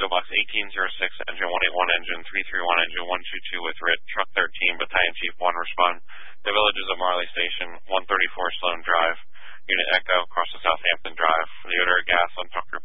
PO Box 1806, engine 181, engine 331, engine 122 with RIT, truck 13, battalion chief 1 respond. The villages of Marley Station, 134 Sloan Drive, unit Echo, across the Southampton Drive. The odor of gas on truck